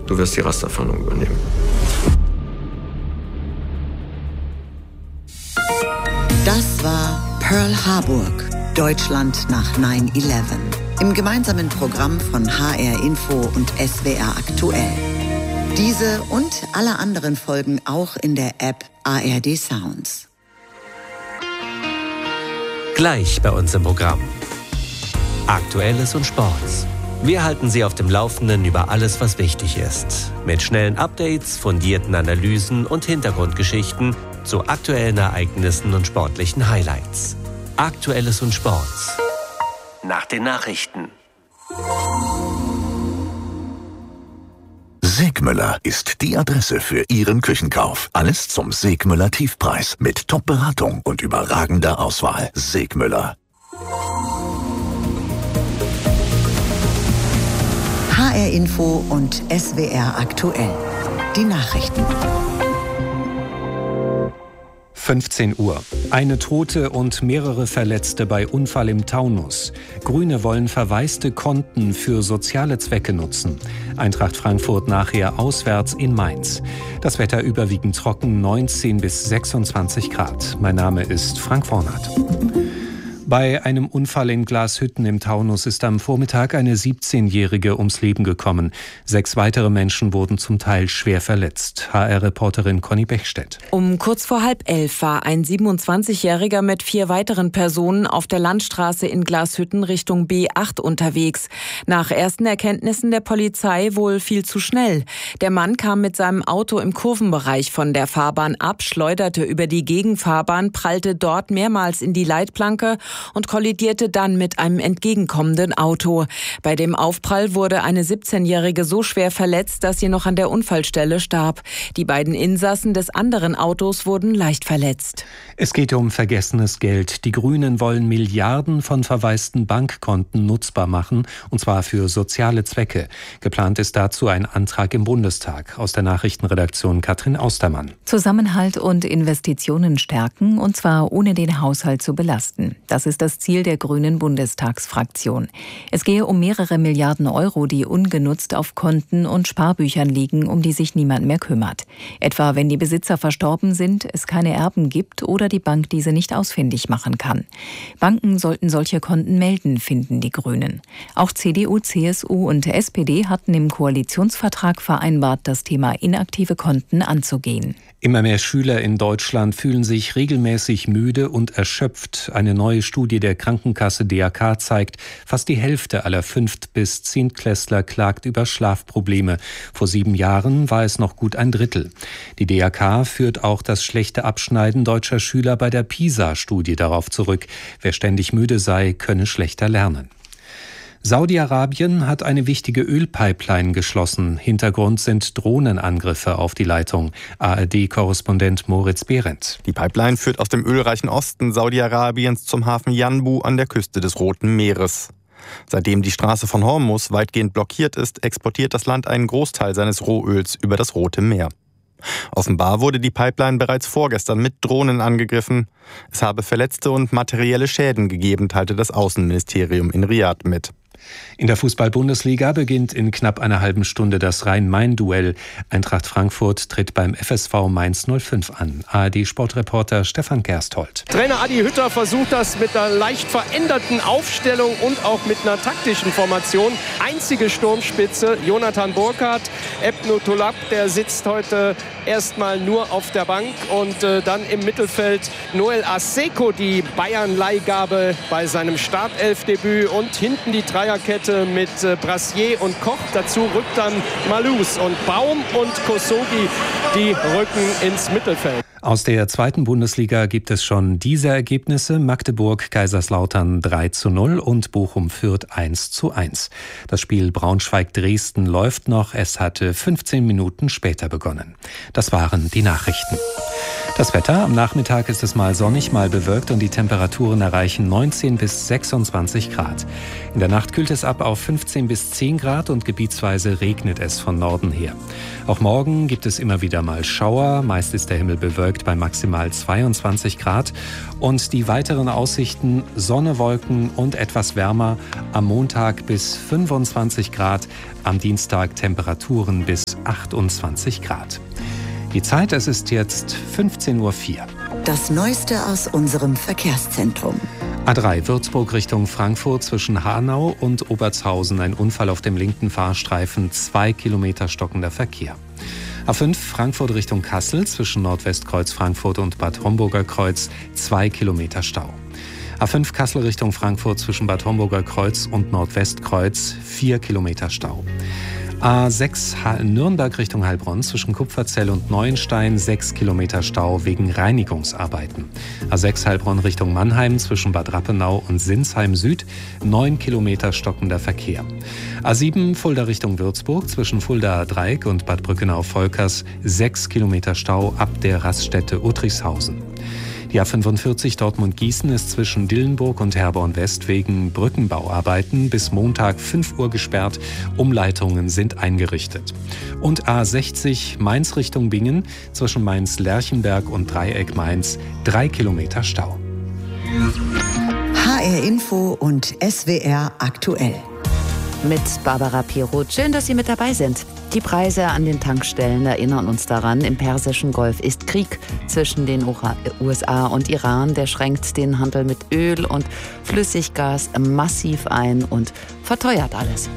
du wirst die Rasterfahndung übernehmen. Das war Pearl Harbor, Deutschland nach 9/11. Im gemeinsamen Programm von HR Info und SWR Aktuell. Diese und alle anderen Folgen auch in der App ARD Sounds. Gleich bei uns im Programm. Aktuelles und Sports. Wir halten Sie auf dem Laufenden über alles, was wichtig ist. Mit schnellen Updates, fundierten Analysen und Hintergrundgeschichten zu aktuellen Ereignissen und sportlichen Highlights. Aktuelles und Sports. Nach den Nachrichten. Segmüller ist die Adresse für Ihren Küchenkauf. Alles zum Segmüller Tiefpreis mit Top-Beratung und überragender Auswahl. Segmüller. HR Info und SWR Aktuell. Die Nachrichten. 15 Uhr. Eine Tote und mehrere Verletzte bei Unfall im Taunus. Grüne wollen verwaiste Konten für soziale Zwecke nutzen. Eintracht Frankfurt nachher auswärts in Mainz. Das Wetter überwiegend trocken, 19 bis 26 Grad. Mein Name ist Frank Vornat. Bei einem Unfall in Glashütten im Taunus ist am Vormittag eine 17-Jährige ums Leben gekommen. 6 weitere Menschen wurden zum Teil schwer verletzt. HR-Reporterin Conny Bechstedt. Um kurz vor 10:30 war ein 27-Jähriger mit 4 weiteren Personen auf der Landstraße in Glashütten Richtung B8 unterwegs. Nach ersten Erkenntnissen der Polizei wohl viel zu schnell. Der Mann kam mit seinem Auto im Kurvenbereich von der Fahrbahn ab, schleuderte über die Gegenfahrbahn, prallte dort mehrmals in die Leitplanke und kollidierte dann mit einem entgegenkommenden Auto. Bei dem Aufprall wurde eine 17-Jährige so schwer verletzt, dass sie noch an der Unfallstelle starb. Die beiden Insassen des anderen Autos wurden leicht verletzt. Es geht um vergessenes Geld. Die Grünen wollen Milliarden von verwaisten Bankkonten nutzbar machen, und zwar für soziale Zwecke. Geplant ist dazu ein Antrag im Bundestag. Aus der Nachrichtenredaktion Katrin Austermann. Zusammenhalt und Investitionen stärken, und zwar ohne den Haushalt zu belasten. Das ist das Ziel der Grünen Bundestagsfraktion. Es gehe um mehrere Milliarden Euro, die ungenutzt auf Konten und Sparbüchern liegen, um die sich niemand mehr kümmert. Etwa wenn die Besitzer verstorben sind, es keine Erben gibt oder die Bank diese nicht ausfindig machen kann. Banken sollten solche Konten melden, finden die Grünen. Auch CDU, CSU und SPD hatten im Koalitionsvertrag vereinbart, das Thema inaktive Konten anzugehen. Immer mehr Schüler in Deutschland fühlen sich regelmäßig müde und erschöpft. Eine neue Studie der Krankenkasse DAK zeigt, fast die Hälfte aller 5- bis 10-Klässler klagt über Schlafprobleme. Vor 7 Jahren war es noch gut ein Drittel. Die DAK führt auch das schlechte Abschneiden deutscher Schüler bei der PISA-Studie darauf zurück. Wer ständig müde sei, könne schlechter lernen. Saudi-Arabien hat eine wichtige Ölpipeline geschlossen. Hintergrund sind Drohnenangriffe auf die Leitung. ARD-Korrespondent Moritz Behrendt. Die Pipeline führt aus dem ölreichen Osten Saudi-Arabiens zum Hafen Yanbu an der Küste des Roten Meeres. Seitdem die Straße von Hormuz weitgehend blockiert ist, exportiert das Land einen Großteil seines Rohöls über das Rote Meer. Offenbar wurde die Pipeline bereits vorgestern mit Drohnen angegriffen. Es habe Verletzte und materielle Schäden gegeben, teilte das Außenministerium in Riad mit. In der Fußball-Bundesliga beginnt in knapp einer halben Stunde das Rhein-Main-Duell. Eintracht Frankfurt tritt beim FSV Mainz 05 an. ARD-Sportreporter Stefan Gersthold. Trainer Adi Hütter versucht das mit einer leicht veränderten Aufstellung und auch mit einer taktischen Formation. Einzige Sturmspitze, Jonathan Burkhardt. Ebnu Tolab, der sitzt heute erstmal nur auf der Bank. Und dann im Mittelfeld Noel Asseco, die Bayern-Leihgabe bei seinem Startelfdebüt. Und hinten die Dreierkette mit Brassier und Koch. Dazu rückt dann Malus und Baum und Kosogi, die rücken ins Mittelfeld. Aus der zweiten Bundesliga gibt es schon diese Ergebnisse. Magdeburg, Kaiserslautern 3:0 und Bochum-Fürth 1:1. Das Spiel Braunschweig-Dresden läuft noch. Es hatte 15 Minuten später begonnen. Das waren die Nachrichten. Das Wetter: Am Nachmittag ist es mal sonnig, mal bewölkt und die Temperaturen erreichen 19 bis 26 Grad. In der Nacht kühlt es ab auf 15 bis 10 Grad und gebietsweise regnet es von Norden her. Auch morgen gibt es immer wieder mal Schauer, meist ist der Himmel bewölkt bei maximal 22 Grad. Und die weiteren Aussichten: Sonne, Wolken und etwas wärmer, am Montag bis 25 Grad, am Dienstag Temperaturen bis 28 Grad. Die Zeit, es ist jetzt 15:04 Uhr. Das Neueste aus unserem Verkehrszentrum. A3 Würzburg Richtung Frankfurt zwischen Hanau und Obertshausen. Ein Unfall auf dem linken Fahrstreifen, 2 Kilometer stockender Verkehr. A5 Frankfurt Richtung Kassel zwischen Nordwestkreuz Frankfurt und Bad Homburger Kreuz, 2 Kilometer Stau. A5 Kassel Richtung Frankfurt zwischen Bad Homburger Kreuz und Nordwestkreuz, 4 Kilometer Stau. A6 Nürnberg Richtung Heilbronn zwischen Kupferzell und Neuenstein, 6 Kilometer Stau wegen Reinigungsarbeiten. A6 Heilbronn Richtung Mannheim zwischen Bad Rappenau und Sinsheim Süd, 9 Kilometer stockender Verkehr. A7 Fulda Richtung Würzburg zwischen Fuldaer Dreieck und Bad Brückenau-Volkers, 6 Kilometer Stau ab der Raststätte Uttrichshausen. Die A45 Dortmund-Gießen ist zwischen Dillenburg und Herborn-West wegen Brückenbauarbeiten bis Montag 5 Uhr gesperrt. Umleitungen sind eingerichtet. Und A60 Mainz Richtung Bingen zwischen Mainz-Lerchenberg und Dreieck Mainz, 3 Kilometer Stau. HR Info und SWR aktuell. Mit Barbara Piroth. Schön, dass Sie mit dabei sind. Die Preise an den Tankstellen erinnern uns daran, im Persischen Golf ist Krieg zwischen den USA und Iran. Der schränkt den Handel mit Öl und Flüssiggas massiv ein und verteuert alles.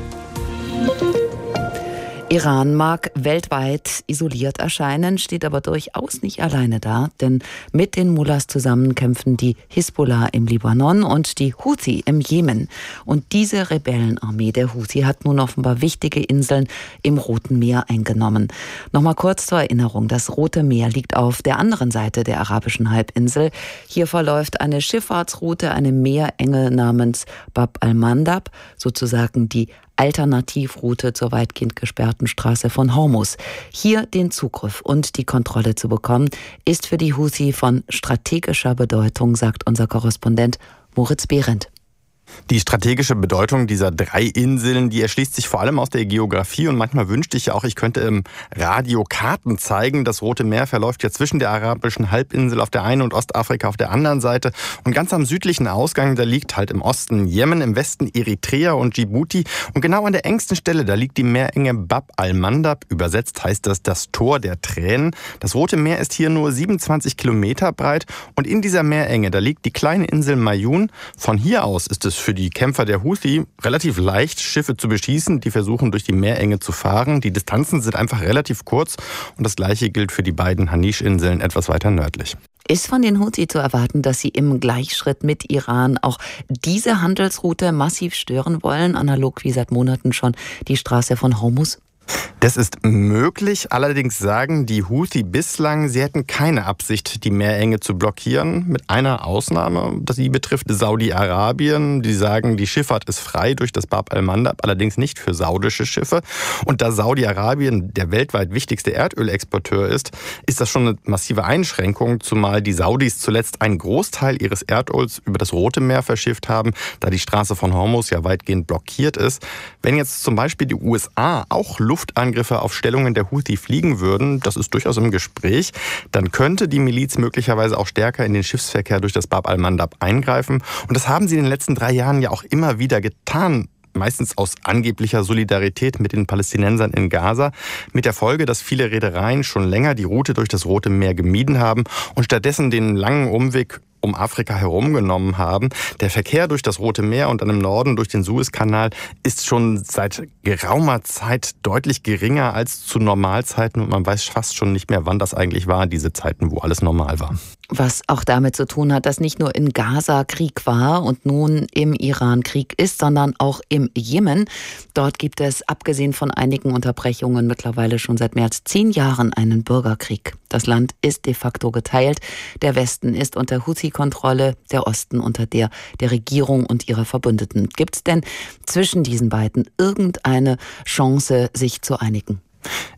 Iran mag weltweit isoliert erscheinen, steht aber durchaus nicht alleine da, denn mit den Mullahs zusammen kämpfen die Hisbollah im Libanon und die Houthi im Jemen. Und diese Rebellenarmee der Houthi hat nun offenbar wichtige Inseln im Roten Meer eingenommen. Nochmal kurz zur Erinnerung: Das Rote Meer liegt auf der anderen Seite der arabischen Halbinsel. Hier verläuft eine Schifffahrtsroute, eine Meerenge namens Bab al-Mandab, sozusagen die Alternativroute zur weitgehend gesperrten Straße von Hormuz. Hier den Zugriff und die Kontrolle zu bekommen, ist für die Houthi von strategischer Bedeutung, sagt unser Korrespondent Moritz Behrendt. Die strategische Bedeutung dieser 3 Inseln, die erschließt sich vor allem aus der Geografie, und manchmal wünschte ich ja auch, ich könnte im Radio Karten zeigen. Das Rote Meer verläuft ja zwischen der arabischen Halbinsel auf der einen und Ostafrika auf der anderen Seite, und ganz am südlichen Ausgang, da liegt halt im Osten Jemen, im Westen Eritrea und Djibouti, und genau an der engsten Stelle, da liegt die Meerenge Bab al-Mandab, übersetzt heißt das Tor der Tränen. Das Rote Meer ist hier nur 27 Kilometer breit, und in dieser Meerenge, da liegt die kleine Insel Mayun. Von hier aus ist es für die Kämpfer der Houthi relativ leicht, Schiffe zu beschießen, die versuchen, durch die Meerenge zu fahren. Die Distanzen sind einfach relativ kurz, und das Gleiche gilt für die beiden Hanisch-Inseln etwas weiter nördlich. Ist von den Houthi zu erwarten, dass sie im Gleichschritt mit Iran auch diese Handelsroute massiv stören wollen, analog wie seit Monaten schon die Straße von Hormuz? Das ist möglich, allerdings sagen die Houthi bislang, sie hätten keine Absicht, die Meerenge zu blockieren, mit einer Ausnahme, die betrifft Saudi-Arabien. Die sagen, die Schifffahrt ist frei durch das Bab al-Mandab, allerdings nicht für saudische Schiffe. Und da Saudi-Arabien der weltweit wichtigste Erdölexporteur ist, ist das schon eine massive Einschränkung, zumal die Saudis zuletzt einen Großteil ihres Erdöls über das Rote Meer verschifft haben, da die Straße von Hormuz ja weitgehend blockiert ist. Wenn jetzt zum Beispiel die USA auch Luftangriffe auf Stellungen der Houthi fliegen würden, das ist durchaus im Gespräch, dann könnte die Miliz möglicherweise auch stärker in den Schiffsverkehr durch das Bab al-Mandab eingreifen. Und das haben sie in den letzten 3 Jahren ja auch immer wieder getan. Meistens aus angeblicher Solidarität mit den Palästinensern in Gaza, mit der Folge, dass viele Reedereien schon länger die Route durch das Rote Meer gemieden haben und stattdessen den langen Umweg um Afrika herumgenommen haben. Der Verkehr durch das Rote Meer und dann im Norden durch den Suezkanal ist schon seit geraumer Zeit deutlich geringer als zu Normalzeiten, und man weiß fast schon nicht mehr, wann das eigentlich war, diese Zeiten, wo alles normal war. Was auch damit zu tun hat, dass nicht nur in Gaza Krieg war und nun im Iran Krieg ist, sondern auch im Jemen. Dort gibt es, abgesehen von einigen Unterbrechungen, mittlerweile schon seit mehr als 10 Jahren einen Bürgerkrieg. Das Land ist de facto geteilt. Der Westen ist unter Houthi-Kontrolle, der Osten unter der Regierung und ihrer Verbündeten. Gibt es denn zwischen diesen beiden irgendeine Chance, sich zu einigen?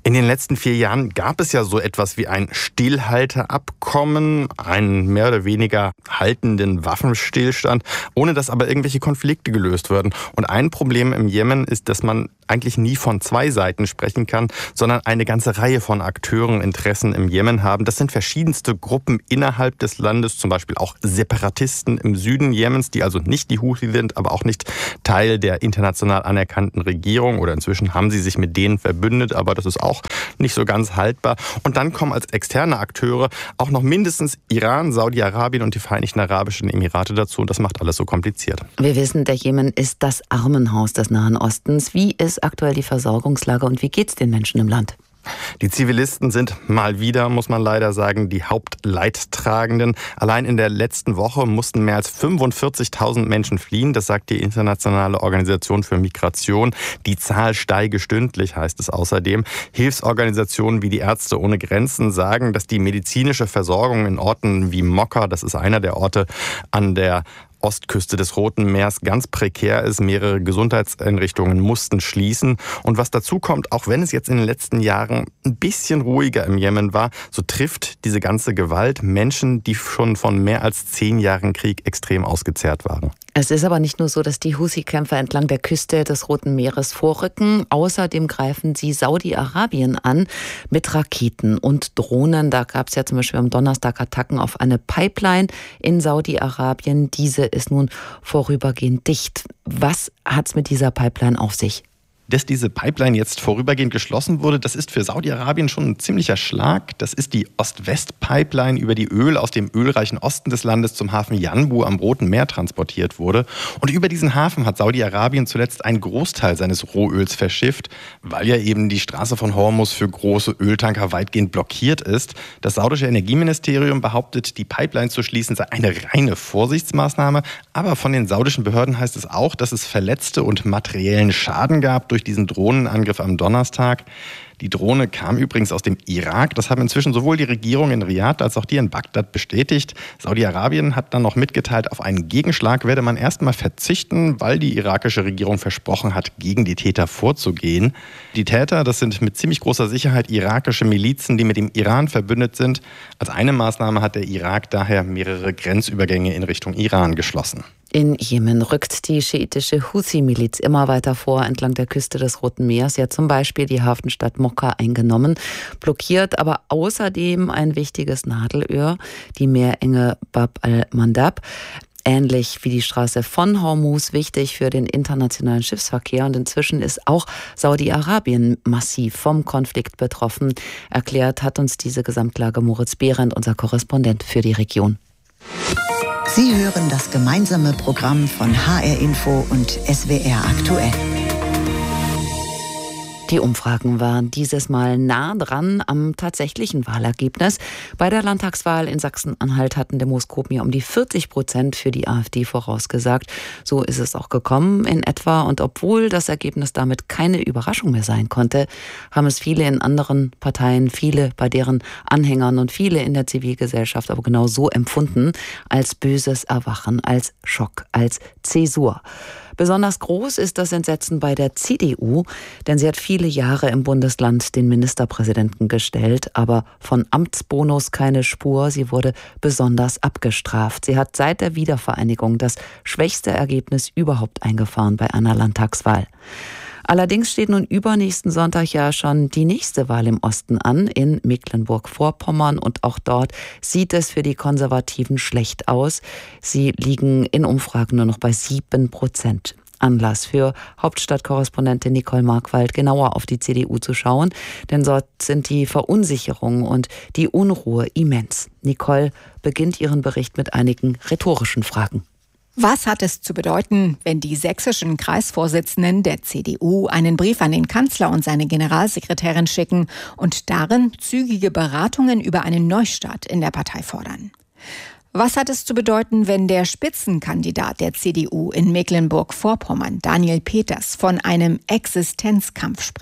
In den letzten 4 Jahren gab es ja so etwas wie ein Stillhalteabkommen, einen mehr oder weniger haltenden Waffenstillstand, ohne dass aber irgendwelche Konflikte gelöst werden. Und ein Problem im Jemen ist, dass man eigentlich nie von 2 Seiten sprechen kann, sondern eine ganze Reihe von Akteuren Interessen im Jemen haben. Das sind verschiedenste Gruppen innerhalb des Landes, zum Beispiel auch Separatisten im Süden Jemens, die also nicht die Houthi sind, aber auch nicht Teil der international anerkannten Regierung, oder inzwischen haben sie sich mit denen verbündet, aber das ist auch nicht so ganz haltbar. Und dann kommen als externe Akteure auch noch mindestens Iran, Saudi-Arabien und die Vereinigten Arabischen Emirate dazu. Und das macht alles so kompliziert. Wir wissen, der Jemen ist das Armenhaus des Nahen Ostens. Wie ist aktuell die Versorgungslage und wie geht es den Menschen im Land? Die Zivilisten sind mal wieder, muss man leider sagen, die Hauptleidtragenden. Allein in der letzten Woche mussten mehr als 45.000 Menschen fliehen. Das sagt die Internationale Organisation für Migration. Die Zahl steige stündlich, heißt es außerdem. Hilfsorganisationen wie die Ärzte ohne Grenzen sagen, dass die medizinische Versorgung in Orten wie Mokka, das ist einer der Orte an der Ostküste des Roten Meers, ganz prekär ist. Mehrere Gesundheitseinrichtungen mussten schließen. Und was dazu kommt, auch wenn es jetzt in den letzten Jahren ein bisschen ruhiger im Jemen war, so trifft diese ganze Gewalt Menschen, die schon von mehr als 10 Jahren Krieg extrem ausgezehrt waren. Es ist aber nicht nur so, dass die Houthi-Kämpfer entlang der Küste des Roten Meeres vorrücken. Außerdem greifen sie Saudi-Arabien an mit Raketen und Drohnen. Da gab es ja zum Beispiel am Donnerstag Attacken auf eine Pipeline in Saudi-Arabien. Diese ist nun vorübergehend dicht. Was hat es mit dieser Pipeline auf sich? Dass diese Pipeline jetzt vorübergehend geschlossen wurde, das ist für Saudi-Arabien schon ein ziemlicher Schlag. Das ist die Ost-West-Pipeline, über die Öl aus dem ölreichen Osten des Landes zum Hafen Yanbu am Roten Meer transportiert wurde. Und über diesen Hafen hat Saudi-Arabien zuletzt einen Großteil seines Rohöls verschifft, weil ja eben die Straße von Hormuz für große Öltanker weitgehend blockiert ist. Das saudische Energieministerium behauptet, die Pipeline zu schließen sei eine reine Vorsichtsmaßnahme. Aber von den saudischen Behörden heißt es auch, dass es Verletzte und materiellen Schaden gab durch diesen Drohnenangriff am Donnerstag. Die Drohne kam übrigens aus dem Irak. Das haben inzwischen sowohl die Regierung in Riad als auch die in Bagdad bestätigt. Saudi-Arabien hat dann noch mitgeteilt, auf einen Gegenschlag werde man erstmal verzichten, weil die irakische Regierung versprochen hat, gegen die Täter vorzugehen. Die Täter, das sind mit ziemlich großer Sicherheit irakische Milizen, die mit dem Iran verbündet sind. Als eine Maßnahme hat der Irak daher mehrere Grenzübergänge in Richtung Iran geschlossen. In Jemen rückt die schiitische Houthi-Miliz immer weiter vor entlang der Küste des Roten Meers. Sie hat zum Beispiel die Hafenstadt Mokka eingenommen, blockiert aber außerdem ein wichtiges Nadelöhr, die Meerenge Bab al-Mandab. Ähnlich wie die Straße von Hormuz wichtig für den internationalen Schiffsverkehr. Und inzwischen ist auch Saudi-Arabien massiv vom Konflikt betroffen. Erklärt hat uns diese Gesamtlage Moritz Behrendt, unser Korrespondent für die Region. Sie hören das gemeinsame Programm von HR Info und SWR aktuell. Die Umfragen waren dieses Mal nah dran am tatsächlichen Wahlergebnis. Bei der Landtagswahl in Sachsen-Anhalt hatten Demoskopen ja um die 40% für die AfD vorausgesagt. So ist es auch gekommen in etwa. Und obwohl das Ergebnis damit keine Überraschung mehr sein konnte, haben es viele in anderen Parteien, viele bei deren Anhängern und viele in der Zivilgesellschaft aber genau so empfunden, als böses Erwachen, als Schock, als Zäsur. Besonders groß ist das Entsetzen bei der CDU, denn sie hat viele Jahre im Bundesland den Ministerpräsidenten gestellt, aber von Amtsbonus keine Spur. Sie wurde besonders abgestraft. Sie hat seit der Wiedervereinigung das schwächste Ergebnis überhaupt eingefahren bei einer Landtagswahl. Allerdings steht nun übernächsten Sonntag ja schon die nächste Wahl im Osten an, in Mecklenburg-Vorpommern. Und auch dort sieht es für die Konservativen schlecht aus. Sie liegen in Umfragen nur noch bei 7%. Anlass für Hauptstadtkorrespondentin Nicole Markwald, genauer auf die CDU zu schauen. Denn dort sind die Verunsicherung und die Unruhe immens. Nicole beginnt ihren Bericht mit einigen rhetorischen Fragen. Was hat es zu bedeuten, wenn die sächsischen Kreisvorsitzenden der CDU einen Brief an den Kanzler und seine Generalsekretärin schicken und darin zügige Beratungen über einen Neustart in der Partei fordern? Was hat es zu bedeuten, wenn der Spitzenkandidat der CDU in Mecklenburg-Vorpommern, Daniel Peters, von einem Existenzkampf spricht?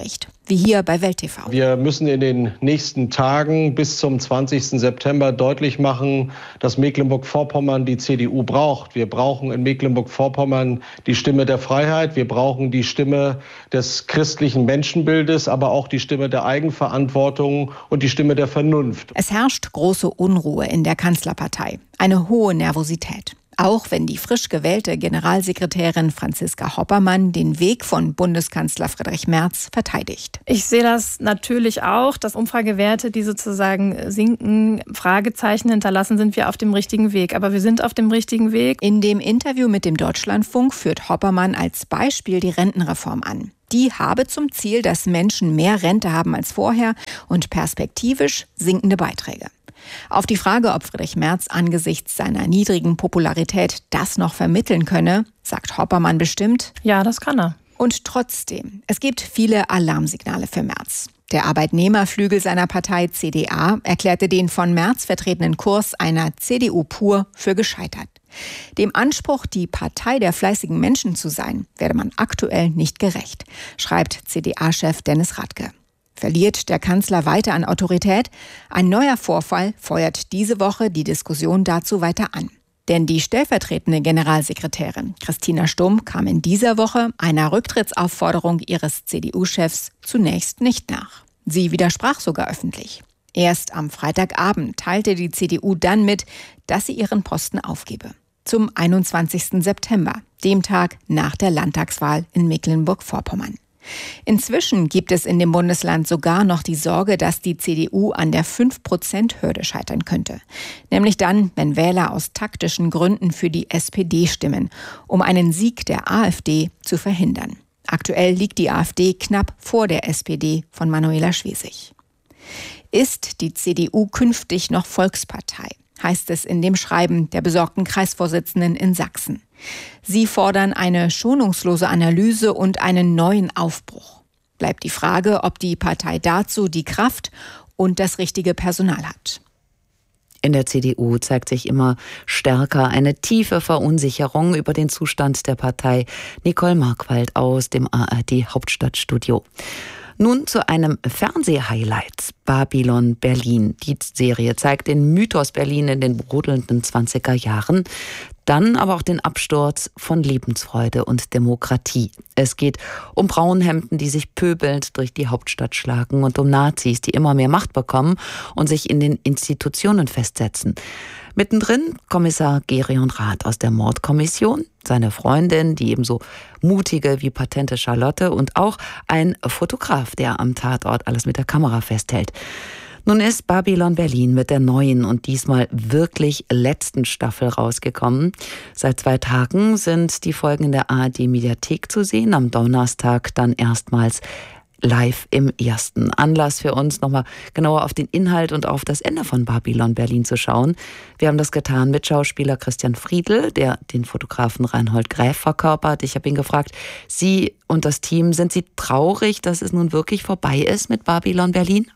wie hier bei Welt TV. Wir müssen in den nächsten Tagen bis zum 20. September deutlich machen, dass Mecklenburg-Vorpommern die CDU braucht. Wir brauchen in Mecklenburg-Vorpommern die Stimme der Freiheit. Wir brauchen die Stimme des christlichen Menschenbildes, aber auch die Stimme der Eigenverantwortung und die Stimme der Vernunft. Es herrscht große Unruhe in der Kanzlerpartei, eine hohe Nervosität. Auch wenn die frisch gewählte Generalsekretärin Franziska Hoppermann den Weg von Bundeskanzler Friedrich Merz verteidigt. Ich sehe das natürlich auch, dass Umfragewerte, die sozusagen sinken, Fragezeichen hinterlassen, sind wir auf dem richtigen Weg. Aber wir sind auf dem richtigen Weg. In dem Interview mit dem Deutschlandfunk führt Hoppermann als Beispiel die Rentenreform an. Die habe zum Ziel, dass Menschen mehr Rente haben als vorher und perspektivisch sinkende Beiträge. Auf die Frage, ob Friedrich Merz angesichts seiner niedrigen Popularität das noch vermitteln könne, sagt Hoppermann bestimmt: Ja, das kann er. Und trotzdem, es gibt viele Alarmsignale für Merz. Der Arbeitnehmerflügel seiner Partei CDA erklärte den von Merz vertretenen Kurs einer CDU pur für gescheitert. Dem Anspruch, die Partei der fleißigen Menschen zu sein, werde man aktuell nicht gerecht, schreibt CDA-Chef Dennis Radke. Verliert der Kanzler weiter an Autorität? Ein neuer Vorfall feuert diese Woche die Diskussion dazu weiter an. Denn die stellvertretende Generalsekretärin Christina Stumm kam in dieser Woche einer Rücktrittsaufforderung ihres CDU-Chefs zunächst nicht nach. Sie widersprach sogar öffentlich. Erst am Freitagabend teilte die CDU dann mit, dass sie ihren Posten aufgebe. Zum 21. September, dem Tag nach der Landtagswahl in Mecklenburg-Vorpommern. Inzwischen gibt es in dem Bundesland sogar noch die Sorge, dass die CDU an der 5%-Hürde scheitern könnte. Nämlich dann, wenn Wähler aus taktischen Gründen für die SPD stimmen, um einen Sieg der AfD zu verhindern. Aktuell liegt die AfD knapp vor der SPD von Manuela Schwesig. Ist die CDU künftig noch Volkspartei? Heißt es in dem Schreiben der besorgten Kreisvorsitzenden in Sachsen. Sie fordern eine schonungslose Analyse und einen neuen Aufbruch. Bleibt die Frage, ob die Partei dazu die Kraft und das richtige Personal hat. In der CDU zeigt sich immer stärker eine tiefe Verunsicherung über den Zustand der Partei. Nicole Markwald aus dem ARD Hauptstadtstudio. Nun zu einem Fernsehhighlight, Babylon Berlin. Die Serie zeigt den Mythos Berlin in den brodelnden 20er Jahren, dann aber auch den Absturz von Lebensfreude und Demokratie. Es geht um Braunhemden, die sich pöbelnd durch die Hauptstadt schlagen und um Nazis, die immer mehr Macht bekommen und sich in den Institutionen festsetzen. Mittendrin Kommissar Gerion Rath aus der Mordkommission, seine Freundin, die ebenso mutige wie patente Charlotte und auch ein Fotograf, der am Tatort alles mit der Kamera festhält. Nun ist Babylon Berlin mit der neuen und diesmal wirklich letzten Staffel rausgekommen. Seit 2 Tagen sind die Folgen in der ARD-Mediathek zu sehen, am Donnerstag dann erstmals live im ersten. Anlass für uns, nochmal genauer auf den Inhalt und auf das Ende von Babylon Berlin zu schauen. Wir haben das getan mit Schauspieler Christian Friedl, der den Fotografen Reinhold Gräf verkörpert. Ich habe ihn gefragt, Sie und das Team, sind Sie traurig, dass es nun wirklich vorbei ist mit Babylon Berlin?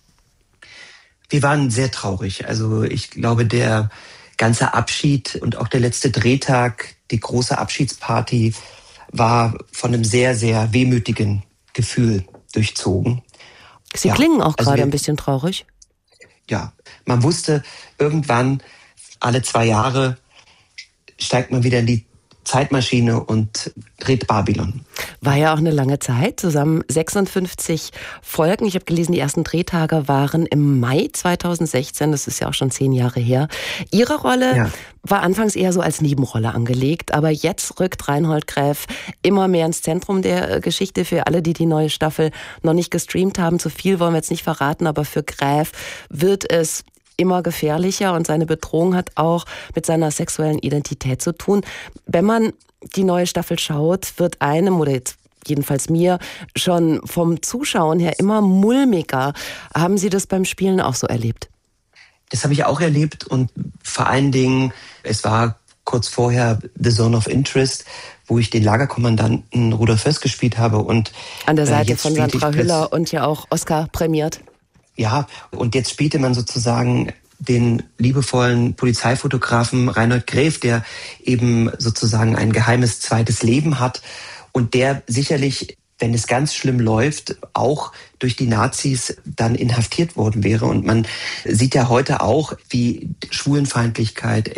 Wir waren sehr traurig. Also ich glaube, der ganze Abschied und auch der letzte Drehtag, die große Abschiedsparty, war von einem sehr, sehr wehmütigen Gefühl durchzogen. Sie klingen auch gerade ein bisschen traurig. Ja, man wusste, irgendwann, alle 2 Jahre, steigt man wieder in die Zeitmaschine und dreht Babylon. War ja auch eine lange Zeit, zusammen 56 Folgen. Ich habe gelesen, die ersten Drehtage waren im Mai 2016, das ist ja auch schon 10 Jahre her. Ihre Rolle war anfangs eher so als Nebenrolle angelegt, aber jetzt rückt Reinhold Gräf immer mehr ins Zentrum der Geschichte. Für alle, die die neue Staffel noch nicht gestreamt haben, zu viel wollen wir jetzt nicht verraten, aber für Gräf wird es immer gefährlicher und seine Bedrohung hat auch mit seiner sexuellen Identität zu tun. Wenn man die neue Staffel schaut, wird einem, oder jetzt jedenfalls mir, schon vom Zuschauen her immer mulmiger. Haben Sie das beim Spielen auch so erlebt? Das habe ich auch erlebt und vor allen Dingen, es war kurz vorher The Zone of Interest, wo ich den Lagerkommandanten Rudolf Föss gespielt habe. Und an der Seite von Sandra Hüller und ja auch Oscar prämiert. Ja, und jetzt spielte man sozusagen den liebevollen Polizeifotografen Reinhold Gräf, der eben sozusagen ein geheimes zweites Leben hat und der sicherlich wenn es ganz schlimm läuft, auch durch die Nazis dann inhaftiert worden wäre. Und man sieht ja heute auch, wie Schwulenfeindlichkeit,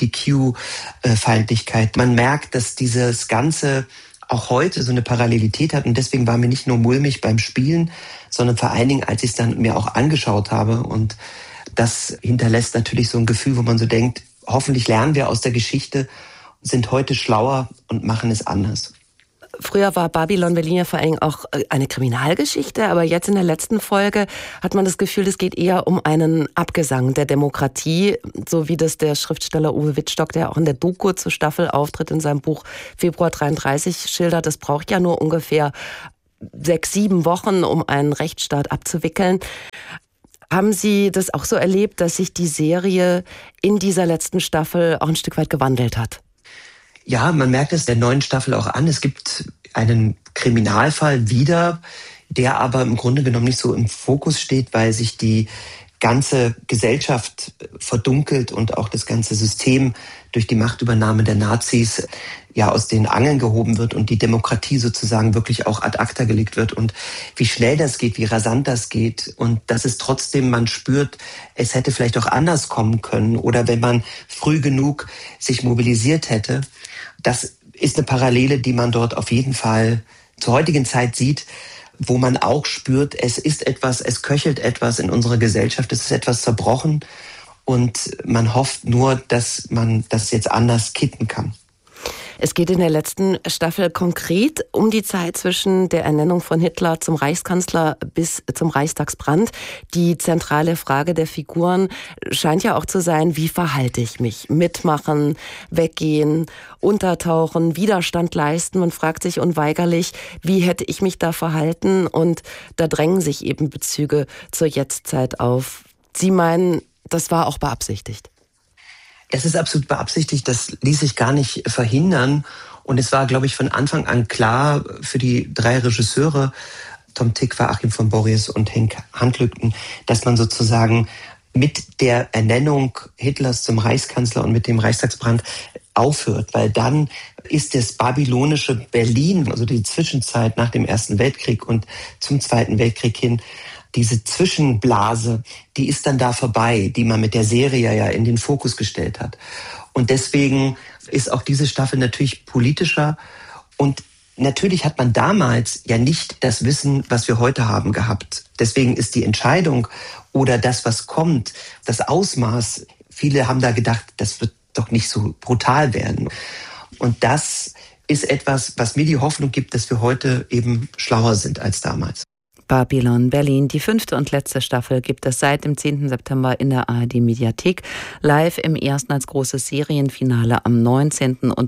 LGBTQ-Feindlichkeit, man merkt, dass dieses Ganze auch heute so eine Parallelität hat. Und deswegen war mir nicht nur mulmig beim Spielen, sondern vor allen Dingen, als ich es dann mir auch angeschaut habe. Und das hinterlässt natürlich so ein Gefühl, wo man so denkt, hoffentlich lernen wir aus der Geschichte, sind heute schlauer und machen es anders. Früher war Babylon Berlin ja vor allem auch eine Kriminalgeschichte, aber jetzt in der letzten Folge hat man das Gefühl, es geht eher um einen Abgesang der Demokratie, so wie das der Schriftsteller Uwe Wittstock, der auch in der Doku zur Staffel auftritt, in seinem Buch Februar 33 schildert. Es braucht ja nur ungefähr 6-7 Wochen, um einen Rechtsstaat abzuwickeln. Haben Sie das auch so erlebt, dass sich die Serie in dieser letzten Staffel auch ein Stück weit gewandelt hat? Ja, man merkt es der neuen Staffel auch an. Es gibt einen Kriminalfall wieder, der aber im Grunde genommen nicht so im Fokus steht, weil sich die ganze Gesellschaft verdunkelt und auch das ganze System durch die Machtübernahme der Nazis ja aus den Angeln gehoben wird und die Demokratie sozusagen wirklich auch ad acta gelegt wird. Und wie schnell das geht, wie rasant das geht und dass es trotzdem, man spürt, es hätte vielleicht auch anders kommen können oder wenn man früh genug sich mobilisiert hätte. Das ist eine Parallele, die man dort auf jeden Fall zur heutigen Zeit sieht, wo man auch spürt, es ist etwas, es köchelt etwas in unserer Gesellschaft, es ist etwas zerbrochen und man hofft nur, dass man das jetzt anders kitten kann. Es geht in der letzten Staffel konkret um die Zeit zwischen der Ernennung von Hitler zum Reichskanzler bis zum Reichstagsbrand. Die zentrale Frage der Figuren scheint ja auch zu sein, wie verhalte ich mich? Mitmachen, weggehen, untertauchen, Widerstand leisten. Man fragt sich unweigerlich, wie hätte ich mich da verhalten? Und da drängen sich eben Bezüge zur Jetztzeit auf. Sie meinen, das war auch beabsichtigt? Es ist absolut beabsichtigt, das ließ sich gar nicht verhindern. Und es war, glaube ich, von Anfang an klar für die 3 Regisseure, Tom Tykwer, Achim von Borries und Henk Handlügten, dass man sozusagen mit der Ernennung Hitlers zum Reichskanzler und mit dem Reichstagsbrand aufhört. Weil dann ist das babylonische Berlin, also die Zwischenzeit nach dem Ersten Weltkrieg und zum Zweiten Weltkrieg hin, diese Zwischenblase, die ist dann da vorbei, die man mit der Serie ja in den Fokus gestellt hat. Und deswegen ist auch diese Staffel natürlich politischer. Und natürlich hat man damals ja nicht das Wissen, was wir heute haben, gehabt. Deswegen ist die Entscheidung oder das, was kommt, das Ausmaß, viele haben da gedacht, das wird doch nicht so brutal werden. Und das ist etwas, was mir die Hoffnung gibt, dass wir heute eben schlauer sind als damals. Babylon Berlin. Die 5. und letzte Staffel gibt es seit dem 10. September in der ARD-Mediathek. Live im ersten als großes Serienfinale am 19. und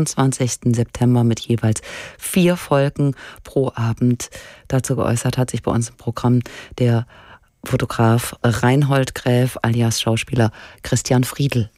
25. September mit jeweils 4 Folgen pro Abend. Dazu geäußert hat sich bei uns im Programm der Fotograf Reinhold Gräf alias Schauspieler Christian Friedl.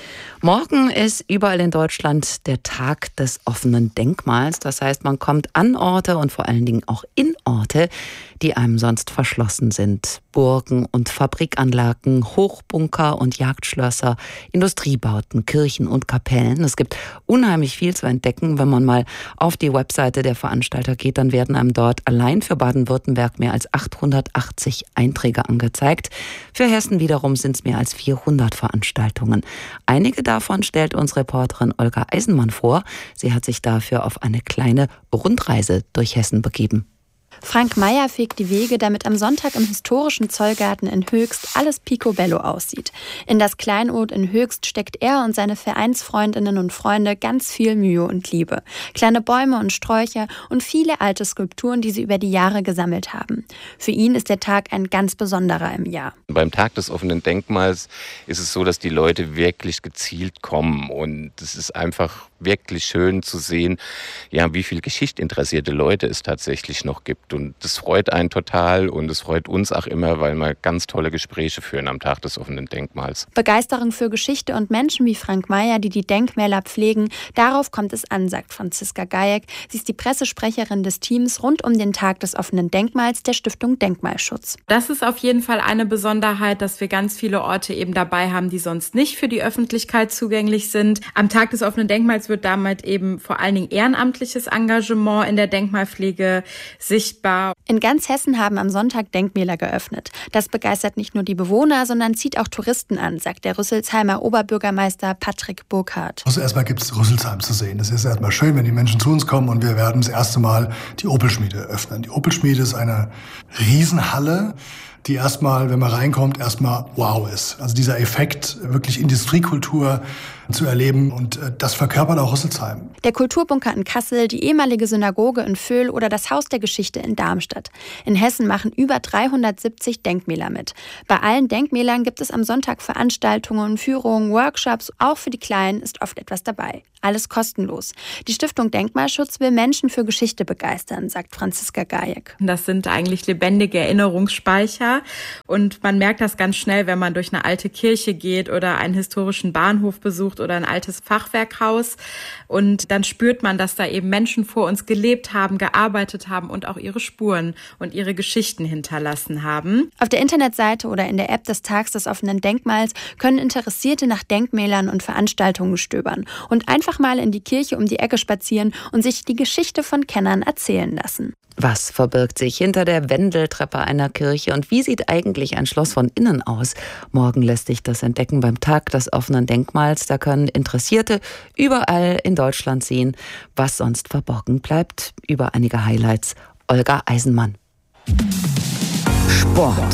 Morgen ist überall in Deutschland der Tag des offenen Denkmals. Das heißt, man kommt an Orte und vor allen Dingen auch in Orte, die einem sonst verschlossen sind. Burgen und Fabrikanlagen, Hochbunker und Jagdschlösser, Industriebauten, Kirchen und Kapellen. Es gibt unheimlich viel zu entdecken. Wenn man mal auf die Webseite der Veranstalter geht, dann werden einem dort allein für Baden-Württemberg mehr als 880 Einträge angezeigt. Für Hessen wiederum sind es mehr als 400 Veranstaltungen. Einige davon stellt uns Reporterin Olga Eisenmann vor. Sie hat sich dafür auf eine kleine Rundreise durch Hessen begeben. Frank Meyer fegt die Wege, damit am Sonntag im historischen Zollgarten in Höchst alles picobello aussieht. In das Kleinod in Höchst steckt er und seine Vereinsfreundinnen und Freunde ganz viel Mühe und Liebe. Kleine Bäume und Sträucher und viele alte Skulpturen, die sie über die Jahre gesammelt haben. Für ihn ist der Tag ein ganz besonderer im Jahr. Beim Tag des offenen Denkmals ist es so, dass die Leute wirklich gezielt kommen und es ist einfach wirklich schön zu sehen, ja, wie viel geschichtsinteressierte Leute es tatsächlich noch gibt. gibt. Und das freut einen total und es freut uns auch immer, weil wir ganz tolle Gespräche führen am Tag des offenen Denkmals. Begeisterung für Geschichte und Menschen wie Frank Meyer, die die Denkmäler pflegen, darauf kommt es an, sagt Franziska Gajek. Sie ist die Pressesprecherin des Teams rund um den Tag des offenen Denkmals der Stiftung Denkmalschutz. Das ist auf jeden Fall eine Besonderheit, dass wir ganz viele Orte eben dabei haben, die sonst nicht für die Öffentlichkeit zugänglich sind. Am Tag des offenen Denkmals wird damit eben vor allen Dingen ehrenamtliches Engagement in der Denkmalpflege sichtbar. In ganz Hessen haben am Sonntag Denkmäler geöffnet. Das begeistert nicht nur die Bewohner, sondern zieht auch Touristen an, sagt der Rüsselsheimer Oberbürgermeister Patrick Burkhardt. Also erstmal gibt es Rüsselsheim zu sehen. Es ist erstmal schön, wenn die Menschen zu uns kommen und wir werden das erste Mal die Opelschmiede öffnen. Die Opelschmiede ist eine Riesenhalle, die erstmal, wenn man reinkommt, erstmal wow ist. Also dieser Effekt, wirklich Industriekultur zu erleben und das verkörpert auch Rüsselsheim. Der Kulturbunker in Kassel, die ehemalige Synagoge in Vöhl oder das Haus der Geschichte in Darmstadt. In Hessen machen über 370 Denkmäler mit. Bei allen Denkmälern gibt es am Sonntag Veranstaltungen, Führungen, Workshops. Auch für die Kleinen ist oft etwas dabei. Alles kostenlos. Die Stiftung Denkmalschutz will Menschen für Geschichte begeistern, sagt Franziska Gajek. Das sind eigentlich lebendige Erinnerungsspeicher und man merkt das ganz schnell, wenn man durch eine alte Kirche geht oder einen historischen Bahnhof besucht oder ein altes Fachwerkhaus und dann spürt man, dass da eben Menschen vor uns gelebt haben, gearbeitet haben und auch ihre Spuren und ihre Geschichten hinterlassen haben. Auf der Internetseite oder in der App des Tags des offenen Denkmals können Interessierte nach Denkmälern und Veranstaltungen stöbern und einfach mal in die Kirche um die Ecke spazieren und sich die Geschichte von Kennern erzählen lassen. Was verbirgt sich hinter der Wendeltreppe einer Kirche und wie sieht eigentlich ein Schloss von innen aus? Morgen lässt sich das entdecken beim Tag des offenen Denkmals. Da können Interessierte überall in Deutschland sehen, was sonst verborgen bleibt. Über einige Highlights Olga Eisenmann. Sport.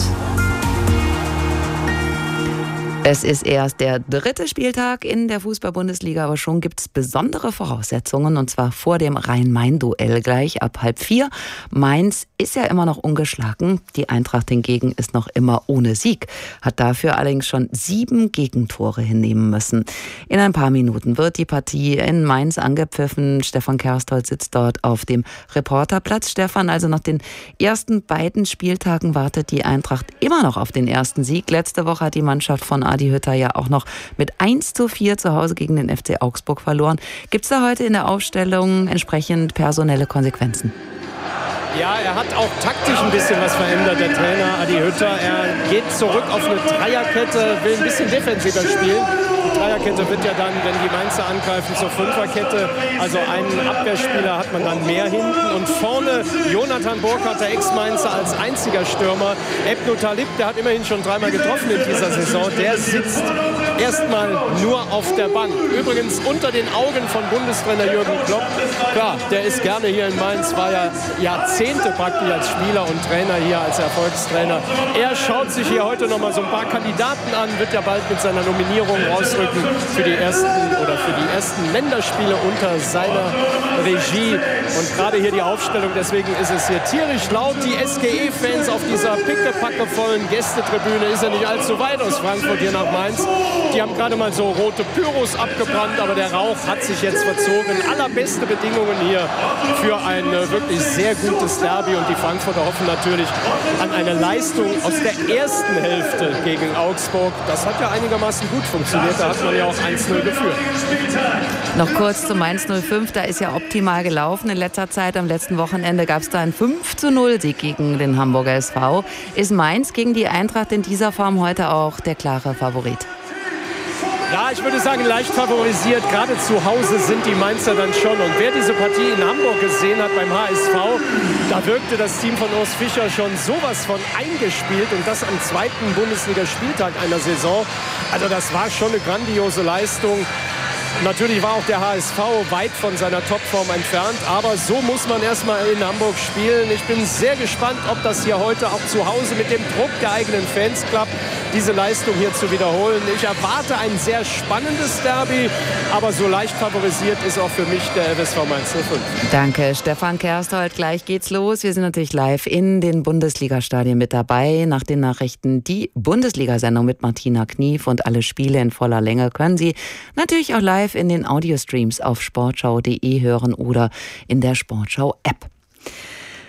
Es ist erst der 3. Spieltag in der Fußball-Bundesliga, aber schon gibt es besondere Voraussetzungen, und zwar vor dem Rhein-Main-Duell gleich ab 3:30. Mainz ist ja immer noch ungeschlagen, die Eintracht hingegen ist noch immer ohne Sieg, hat dafür allerdings schon 7 Gegentore hinnehmen müssen. In ein paar Minuten wird die Partie in Mainz angepfiffen. Stefan Kersthold sitzt dort auf dem Reporterplatz. Stefan, also nach den ersten beiden Spieltagen wartet die Eintracht immer noch auf den ersten Sieg. Letzte Woche hat die Mannschaft von Adi Hütter ja auch noch mit 1:4 zu Hause gegen den FC Augsburg verloren. Gibt es da heute in der Aufstellung entsprechend personelle Konsequenzen? Ja, er hat auch taktisch ein bisschen was verändert, der Trainer Adi Hütter. Er geht zurück auf eine Dreierkette, will ein bisschen defensiver spielen. Die Dreierkette wird ja dann, wenn die Mainzer angreifen, zur Fünferkette. Also einen Abwehrspieler hat man dann mehr hinten. Und vorne Jonathan Burkhardt, der Ex-Mainzer, als einziger Stürmer. Ebnu Talib, der hat immerhin schon 3-mal getroffen in dieser Saison. Der sitzt erstmal nur auf der Bank. Übrigens unter den Augen von Bundestrainer Jürgen Klopp. Klar, der ist gerne hier in Mainz, war ja Jahrzehnte praktisch als Spieler und Trainer hier, als Erfolgstrainer. Er schaut sich hier heute noch mal so ein paar Kandidaten an, wird ja bald mit seiner Nominierung rausrücken für die ersten Länderspiele unter seiner Regie. Und gerade hier die Aufstellung, deswegen ist es hier tierisch laut. Die SGE-Fans auf dieser pickepackevollen Gästetribüne, ist ja nicht allzu weit aus Frankfurt hier nach Mainz. Die haben gerade mal so rote Pyros abgebrannt, aber der Rauch hat sich jetzt verzogen. Allerbeste Bedingungen hier für ein wirklich sehr gutes Derby. Und die Frankfurter hoffen natürlich an eine Leistung aus der ersten Hälfte gegen Augsburg. Das hat ja einigermaßen gut funktioniert. Da hat man ja auch 1:0 geführt. Noch kurz zum Mainz 05. Da ist ja optimal gelaufen in letzter Zeit. Am letzten Wochenende gab es da einen 5:0-Sieg gegen den Hamburger SV. Ist Mainz gegen die Eintracht in dieser Form heute auch der klare Favorit? Ja, ich würde sagen, leicht favorisiert. Gerade zu Hause sind die Mainzer dann schon. Und wer diese Partie in Hamburg gesehen hat beim HSV, da wirkte das Team von Urs Fischer schon sowas von eingespielt. Und das am 2. Bundesligaspieltag einer Saison. Also das war schon eine grandiose Leistung. Natürlich war auch der HSV weit von seiner Topform entfernt, aber so muss man erstmal in Hamburg spielen. Ich bin sehr gespannt, ob das hier heute auch zu Hause mit dem Druck der eigenen Fans klappt, diese Leistung hier zu wiederholen. Ich erwarte ein sehr spannendes Derby, aber so leicht favorisiert ist auch für mich der FSV Mainz 05. Danke, Stefan Kersthold. Gleich geht's los. Wir sind natürlich live in den Bundesliga-Stadien mit dabei. Nach den Nachrichten die Bundesliga-Sendung mit Martina Knief und alle Spiele in voller Länge können Sie natürlich auch live in den Audiostreams auf sportschau.de hören oder in der Sportschau-App.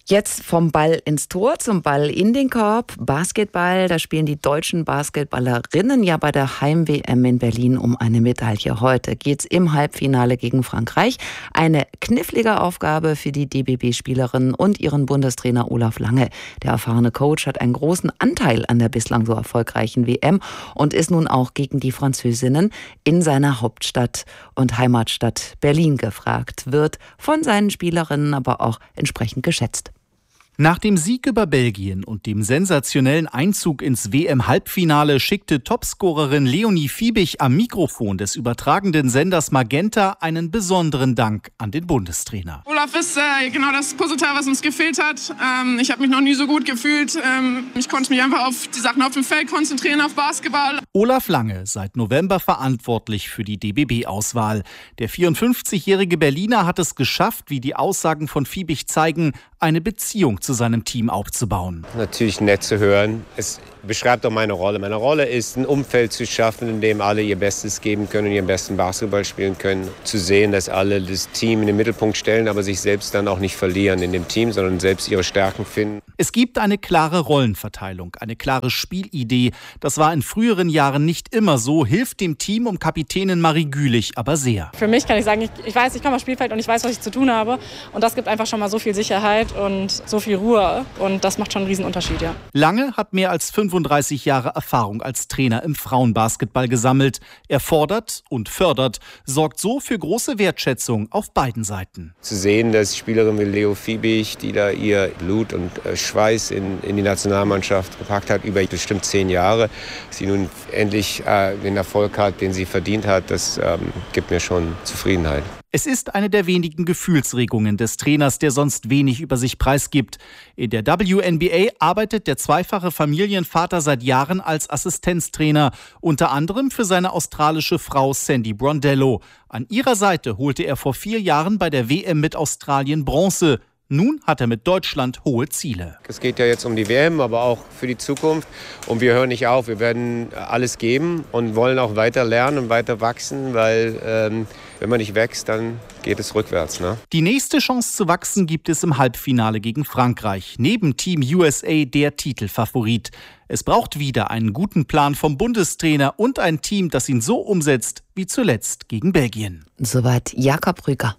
Jetzt vom Ball ins Tor zum Ball in den Korb. Basketball, da spielen die deutschen Basketballerinnen ja bei der Heim-WM in Berlin um eine Medaille. Heute geht's im Halbfinale gegen Frankreich. Eine knifflige Aufgabe für die DBB-Spielerinnen und ihren Bundestrainer Olaf Lange. Der erfahrene Coach hat einen großen Anteil an der bislang so erfolgreichen WM und ist nun auch gegen die Französinnen in seiner Hauptstadt und Heimatstadt Berlin gefragt. Wird von seinen Spielerinnen aber auch entsprechend geschätzt. Nach dem Sieg über Belgien und dem sensationellen Einzug ins WM-Halbfinale schickte Topscorerin Leonie Fiebig am Mikrofon des übertragenden Senders Magenta einen besonderen Dank an den Bundestrainer. Olaf ist genau das Puzzleteil, was uns gefehlt hat. Ich habe mich noch nie so gut gefühlt. Ich konnte mich einfach auf die Sachen auf dem Feld konzentrieren, auf Basketball. Olaf Lange, seit November verantwortlich für die DBB-Auswahl. Der 54-jährige Berliner hat es geschafft, wie die Aussagen von Fiebig zeigen, eine Beziehung zu seinem Team aufzubauen. Natürlich nett zu hören. Es beschreibt auch meine Rolle. Meine Rolle ist, ein Umfeld zu schaffen, in dem alle ihr Bestes geben können und ihren besten Basketball spielen können. Zu sehen, dass alle das Team in den Mittelpunkt stellen, aber sich selbst dann auch nicht verlieren in dem Team, sondern selbst ihre Stärken finden. Es gibt eine klare Rollenverteilung, eine klare Spielidee. Das war in früheren Jahren nicht immer so, hilft dem Team um Kapitänin Marie Gülich aber sehr. Für mich kann ich sagen, ich weiß, ich komme aufs Spielfeld und ich weiß, was ich zu tun habe. Und das gibt einfach schon mal so viel Sicherheit und so viel Ruhe. Und das macht schon einen Riesenunterschied, ja. Lange hat mehr als 35 Jahre Erfahrung als Trainer im Frauenbasketball gesammelt. Er fordert und fördert, sorgt so für große Wertschätzung auf beiden Seiten. Zu sehen, dass Spielerinnen wie Leo Fiebig, die da ihr Blut und Schweiß in die Nationalmannschaft gepackt hat, über bestimmt 10 Jahre, sie nun endlich den Erfolg hat, den sie verdient hat, das gibt mir schon Zufriedenheit. Es ist eine der wenigen Gefühlsregungen des Trainers, der sonst wenig über sich preisgibt. In der WNBA arbeitet der zweifache Familienvater seit Jahren als Assistenztrainer, unter anderem für seine australische Frau Sandy Brondello. An ihrer Seite holte er vor 4 Jahren bei der WM mit Australien Bronze. Nun hat er mit Deutschland hohe Ziele. Es geht ja jetzt um die WM, aber auch für die Zukunft. Und wir hören nicht auf. Wir werden alles geben und wollen auch weiter lernen und weiter wachsen, weil wenn man nicht wächst, dann geht es rückwärts. Ne? Die nächste Chance zu wachsen gibt es im Halbfinale gegen Frankreich. Neben Team USA der Titelfavorit. Es braucht wieder einen guten Plan vom Bundestrainer und ein Team, das ihn so umsetzt wie zuletzt gegen Belgien. Soweit Jakob Rüger.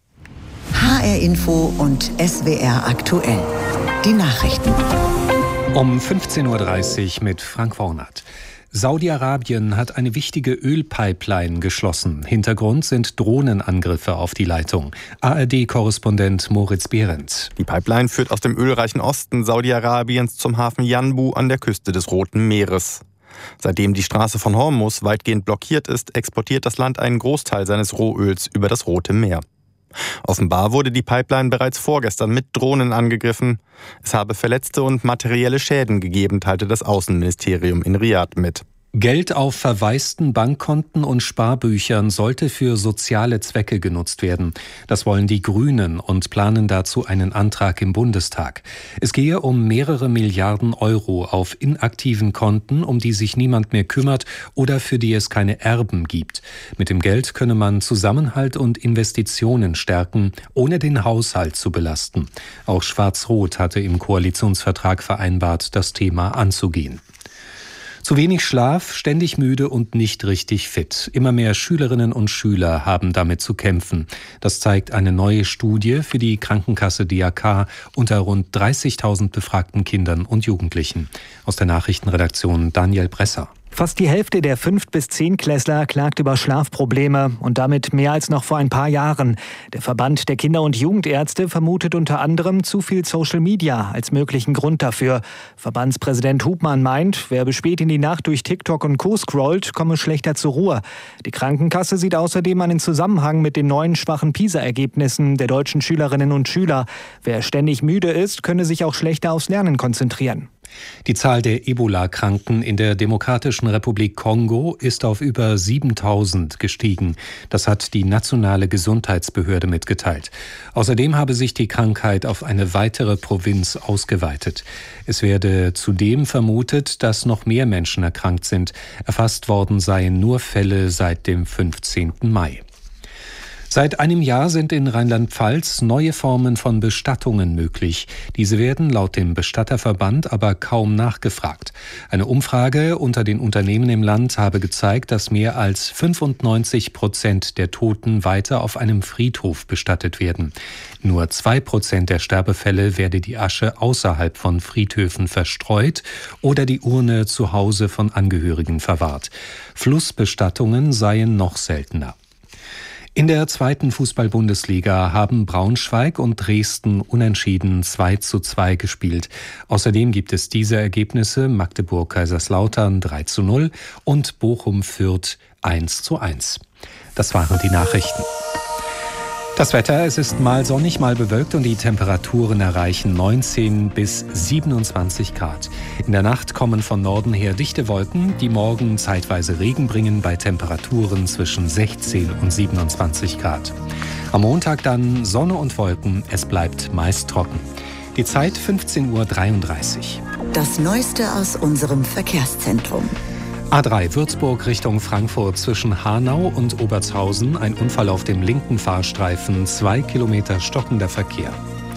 HR Info und SWR aktuell. Die Nachrichten. Um 15.30 Uhr mit Frank Wornert. Saudi-Arabien hat eine wichtige Ölpipeline geschlossen. Hintergrund sind Drohnenangriffe auf die Leitung. ARD-Korrespondent Moritz Behrendt. Die Pipeline führt aus dem ölreichen Osten Saudi-Arabiens zum Hafen Yanbu an der Küste des Roten Meeres. Seitdem die Straße von Hormuz weitgehend blockiert ist, exportiert das Land einen Großteil seines Rohöls über das Rote Meer. Offenbar wurde die Pipeline bereits vorgestern mit Drohnen angegriffen. Es habe Verletzte und materielle Schäden gegeben, teilte das Außenministerium in Riad mit. Geld auf verwaisten Bankkonten und Sparbüchern sollte für soziale Zwecke genutzt werden. Das wollen die Grünen und planen dazu einen Antrag im Bundestag. Es gehe um mehrere Milliarden Euro auf inaktiven Konten, um die sich niemand mehr kümmert oder für die es keine Erben gibt. Mit dem Geld könne man Zusammenhalt und Investitionen stärken, ohne den Haushalt zu belasten. Auch Schwarz-Rot hatte im Koalitionsvertrag vereinbart, das Thema anzugehen. Zu wenig Schlaf, ständig müde und nicht richtig fit. Immer mehr Schülerinnen und Schüler haben damit zu kämpfen. Das zeigt eine neue Studie für die Krankenkasse DRK unter rund 30.000 befragten Kindern und Jugendlichen. Aus der Nachrichtenredaktion Daniel Bresser. Fast die Hälfte der 5- bis 10-Klässler klagt über Schlafprobleme und damit mehr als noch vor ein paar Jahren. Der Verband der Kinder- und Jugendärzte vermutet unter anderem zu viel Social Media als möglichen Grund dafür. Verbandspräsident Hubmann meint, wer bis spät in die Nacht durch TikTok und Co. scrollt, komme schlechter zur Ruhe. Die Krankenkasse sieht außerdem einen Zusammenhang mit den neuen schwachen PISA-Ergebnissen der deutschen Schülerinnen und Schüler. Wer ständig müde ist, könne sich auch schlechter aufs Lernen konzentrieren. Die Zahl der Ebola-Kranken in der Demokratischen Republik Kongo ist auf über 7.000 gestiegen. Das hat die nationale Gesundheitsbehörde mitgeteilt. Außerdem habe sich die Krankheit auf eine weitere Provinz ausgeweitet. Es werde zudem vermutet, dass noch mehr Menschen erkrankt sind. Erfasst worden seien nur Fälle seit dem 15. Mai. Seit einem Jahr sind in Rheinland-Pfalz neue Formen von Bestattungen möglich. Diese werden laut dem Bestatterverband aber kaum nachgefragt. Eine Umfrage unter den Unternehmen im Land habe gezeigt, dass mehr als 95% der Toten weiter auf einem Friedhof bestattet werden. Nur 2% der Sterbefälle werde die Asche außerhalb von Friedhöfen verstreut oder die Urne zu Hause von Angehörigen verwahrt. Flussbestattungen seien noch seltener. In der 2. Fußball-Bundesliga haben Braunschweig und Dresden unentschieden 2:2 gespielt. Außerdem gibt es diese Ergebnisse: Magdeburg-Kaiserslautern 3:0 und Bochum-Fürth 1:1. Das waren die Nachrichten. Das Wetter: Es ist mal sonnig, mal bewölkt und die Temperaturen erreichen 19 bis 27 Grad. In der Nacht kommen von Norden her dichte Wolken, die morgen zeitweise Regen bringen bei Temperaturen zwischen 16 und 27 Grad. Am Montag dann Sonne und Wolken, es bleibt meist trocken. Die Zeit 15:33 Uhr. Das Neueste aus unserem Verkehrszentrum. A3 Würzburg Richtung Frankfurt zwischen Hanau und Obertshausen. Ein Unfall auf dem linken Fahrstreifen, 2 Kilometer stockender Verkehr.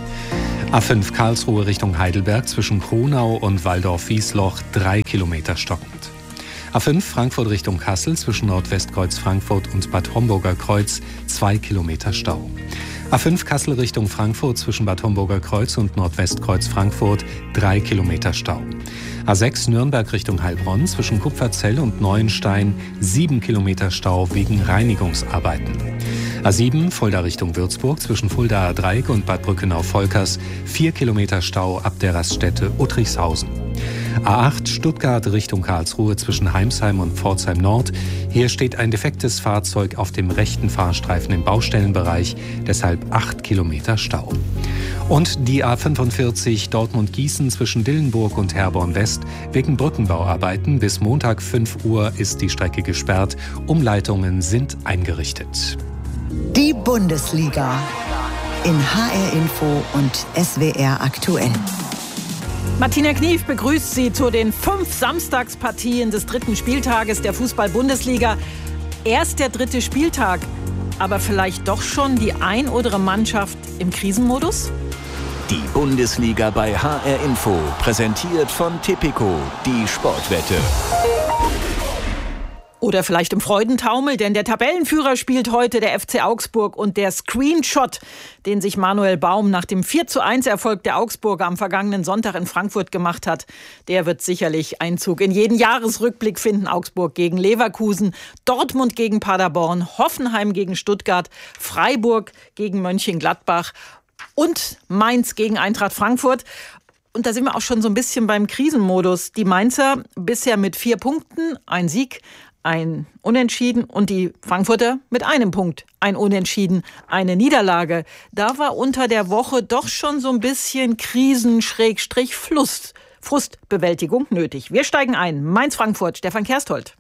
A5 Karlsruhe Richtung Heidelberg zwischen Kronau und Walldorf-Wiesloch, 3 Kilometer stockend. A5 Frankfurt Richtung Kassel zwischen Nordwestkreuz Frankfurt und Bad Homburger Kreuz, 2 Kilometer Stau. A5 Kassel Richtung Frankfurt zwischen Bad Homburger Kreuz und Nordwestkreuz Frankfurt, 3 Kilometer Stau. A6 Nürnberg Richtung Heilbronn zwischen Kupferzell und Neuenstein, 7 Kilometer Stau wegen Reinigungsarbeiten. A7 Fulda Richtung Würzburg zwischen Fuldaer Dreieck und Bad Brückenau-Volkers, 4 Kilometer Stau ab der Raststätte Uttrichshausen. A8 Stuttgart Richtung Karlsruhe zwischen Heimsheim und Pforzheim Nord. Hier steht ein defektes Fahrzeug auf dem rechten Fahrstreifen im Baustellenbereich, deshalb 8 Kilometer Stau. Und die A45 Dortmund-Gießen zwischen Dillenburg und Herborn West. Wegen Brückenbauarbeiten bis Montag 5 Uhr ist die Strecke gesperrt. Umleitungen sind eingerichtet. Die Bundesliga in HR Info und SWR aktuell. Martina Knief begrüßt Sie zu den 5 Samstagspartien des 3. Spieltages der Fußball-Bundesliga. Erst der 3. Spieltag, aber vielleicht doch schon die ein oder andere Mannschaft im Krisenmodus? Die Bundesliga bei HR Info, präsentiert von Tipico, die Sportwette. Oder vielleicht im Freudentaumel, denn der Tabellenführer spielt heute, der FC Augsburg, und der Screenshot, den sich Manuel Baum nach dem 4:1-Erfolg der Augsburger am vergangenen Sonntag in Frankfurt gemacht hat, der wird sicherlich Einzug in jeden Jahresrückblick finden. Augsburg gegen Leverkusen, Dortmund gegen Paderborn, Hoffenheim gegen Stuttgart, Freiburg gegen Mönchengladbach und Mainz gegen Eintracht Frankfurt. Und da sind wir auch schon so ein bisschen beim Krisenmodus. Die Mainzer bisher mit 4 Punkten, ein Sieg, ein Unentschieden, und die Frankfurter mit 1 Punkt, ein Unentschieden, eine Niederlage. Da war unter der Woche doch schon so ein bisschen Frustbewältigung nötig. Wir steigen ein. Mainz-Frankfurt, Stefan Kersthold.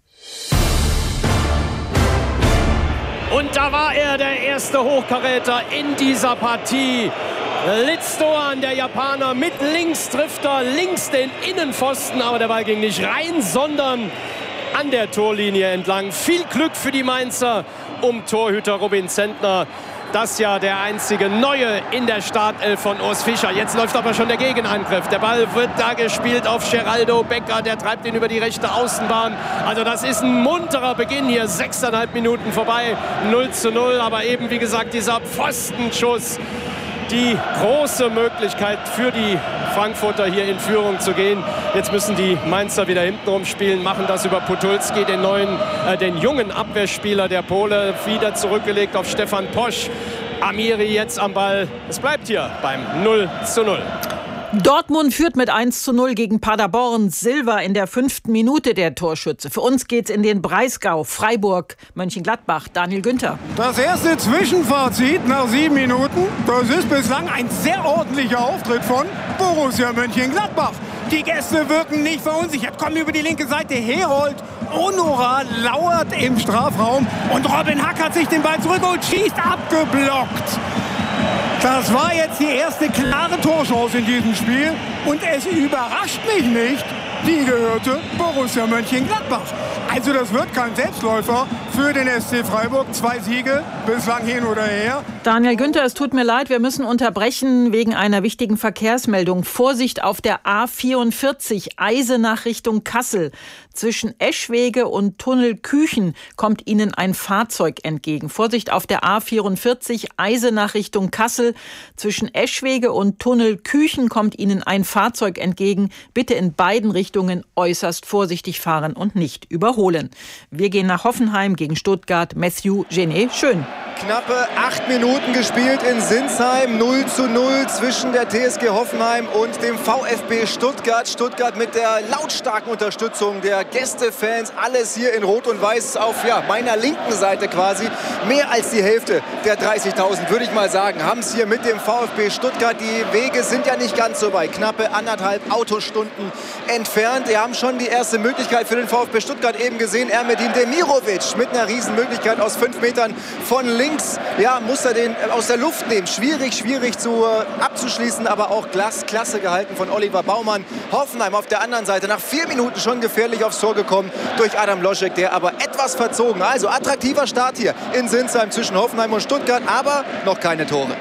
Und da war er, der erste Hochkaräter in dieser Partie. Litz-Doan, der Japaner, mit links trifft er links den Innenpfosten, aber der Ball ging nicht rein, sondern an der Torlinie entlang. Viel Glück für die Mainzer um Torhüter Robin Zentner. Das ja der einzige Neue in der Startelf von Urs Fischer. Jetzt läuft aber schon der Gegenangriff. Der Ball wird da gespielt auf Geraldo Becker. Der treibt ihn über die rechte Außenbahn. Also das ist ein munterer Beginn hier. 6,5 Minuten vorbei. 0:0. Aber eben, wie gesagt, dieser Pfostenschuss. Die große Möglichkeit für die Frankfurter hier in Führung zu gehen. Jetzt müssen die Mainzer wieder hintenrum spielen, machen das über Podolski, den jungen Abwehrspieler der Pole, wieder zurückgelegt auf Stefan Posch. Amiri jetzt am Ball. Es bleibt hier beim 0:0. Dortmund führt mit 1:0 gegen Paderborn. Silva in der 5. Minute der Torschütze. Für uns geht's in den Breisgau, Freiburg, Mönchengladbach. Daniel Günther. Das erste Zwischenfazit nach 7 Minuten. Das ist bislang ein sehr ordentlicher Auftritt von Borussia Mönchengladbach. Die Gäste wirken nicht verunsichert, kommen über die linke Seite. Herold Onora lauert im Strafraum und Robin Hack hat sich den Ball zurück und schießt abgeblockt. Das war jetzt die erste klare Torchance in diesem Spiel und es überrascht mich nicht, die gehörte Borussia Mönchengladbach. Also das wird kein Selbstläufer für den SC Freiburg. 2 Siege, bislang hin oder her. Daniel Günther, es tut mir leid, wir müssen unterbrechen wegen einer wichtigen Verkehrsmeldung. Vorsicht auf der A44, Eisenach Richtung Kassel. Zwischen Eschwege und Tunnel Küchen kommt Ihnen ein Fahrzeug entgegen. Vorsicht auf der A44, Eisenach Richtung Kassel. Zwischen Eschwege und Tunnel Küchen kommt Ihnen ein Fahrzeug entgegen. Bitte in beiden Richtungen äußerst vorsichtig fahren und nicht überholen. Wir gehen nach Hoffenheim gegen Stuttgart. Matthew Genet, schön. Knappe 8 Minuten gespielt in Sinsheim. 0:0 zwischen der TSG Hoffenheim und dem VfB Stuttgart. Stuttgart mit der lautstarken Unterstützung der Gästefans. Alles hier in Rot und Weiß auf meiner linken Seite quasi. Mehr als die Hälfte der 30.000, würde ich mal sagen, haben es hier mit dem VfB Stuttgart. Die Wege sind ja nicht ganz so weit. Knappe 1,5 Autostunden entfernt. Wir haben schon die erste Möglichkeit für den VfB Stuttgart eben gesehen. Ermedin Demirovic mit einer Riesenmöglichkeit aus 5 Metern von links. Muss er den aus der Luft nehmen. Schwierig abzuschließen, aber auch klasse gehalten von Oliver Baumann. Hoffenheim auf der anderen Seite nach 4 Minuten schon gefährlich aufs Tor gekommen durch Adam Loschek, der aber etwas verzogen. Also attraktiver Start hier in Sinsheim zwischen Hoffenheim und Stuttgart, aber noch keine Tore.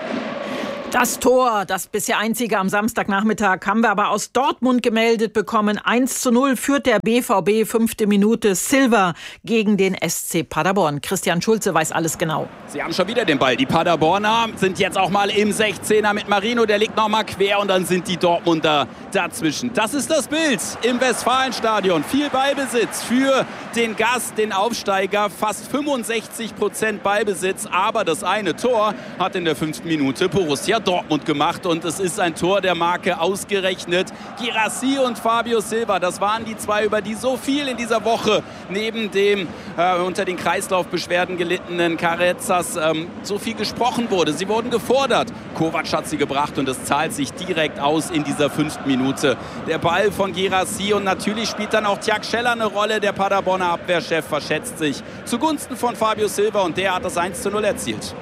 Das Tor, das bisher einzige am Samstagnachmittag, haben wir aber aus Dortmund gemeldet bekommen. 1:0 führt der BVB, 5. Minute, Silva gegen den SC Paderborn. Christian Schulze weiß alles genau. Sie haben schon wieder den Ball. Die Paderborner sind jetzt auch mal im 16er mit Marino. Der liegt noch mal quer und dann sind die Dortmunder dazwischen. Das ist das Bild im Westfalenstadion. Viel Ballbesitz für den Gast, den Aufsteiger. Fast 65% Ballbesitz. Aber das eine Tor hat in der 5. Minute Borussia Dortmund gemacht und es ist ein Tor der Marke ausgerechnet. Guirassy und Fabio Silva, das waren die zwei, über die so viel in dieser Woche neben dem unter den Kreislaufbeschwerden gelittenen Carezas so viel gesprochen wurde. Sie wurden gefordert. Kovac hat sie gebracht und es zahlt sich direkt aus in dieser 5. Minute. Der Ball von Guirassy und natürlich spielt dann auch Tjag Scheller eine Rolle. Der Paderborner Abwehrchef verschätzt sich zugunsten von Fabio Silva und der hat das 1:0 erzielt.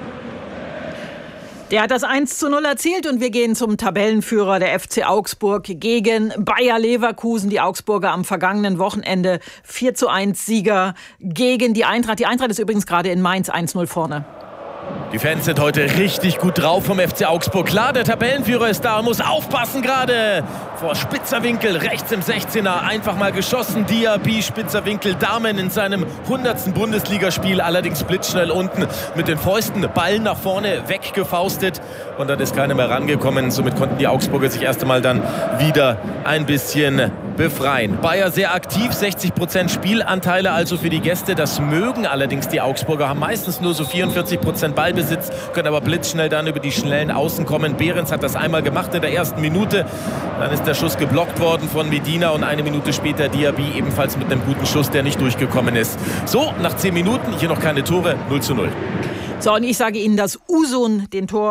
Der hat das 1:0 erzielt und wir gehen zum Tabellenführer der FC Augsburg gegen Bayer Leverkusen. Die Augsburger am vergangenen Wochenende 4:1 Sieger gegen die Eintracht. Die Eintracht ist übrigens gerade in Mainz 1:0 vorne. Die Fans sind heute richtig gut drauf vom FC Augsburg. Klar, der Tabellenführer ist da, muss aufpassen gerade. Vor spitzer Winkel, rechts im 16er, einfach mal geschossen. Diaby, spitzer Winkel, Damen in seinem 100. Bundesligaspiel. Allerdings blitzschnell unten mit den Fäusten, Ball nach vorne weggefaustet. Und dann ist keiner mehr rangekommen. Somit konnten die Augsburger sich erst einmal dann wieder ein bisschen befreien. Bayer sehr aktiv, 60% Spielanteile also für die Gäste. Das mögen allerdings die Augsburger, haben meistens nur so 44% Ballbesitz, können aber blitzschnell dann über die schnellen Außen kommen. Behrens hat das einmal gemacht in der ersten Minute. Dann ist der Schuss geblockt worden von Medina und eine Minute später Diaby ebenfalls mit einem guten Schuss, der nicht durchgekommen ist. So, nach 10 Minuten, hier noch keine Tore, 0:0. So, und ich sage Ihnen, dass Usun